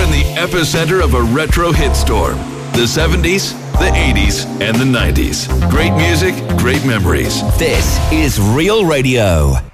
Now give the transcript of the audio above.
You're in the epicenter of a retro hit storm. The 70s, the 80s, and the 90s. Great music, great memories. This is Real Radio.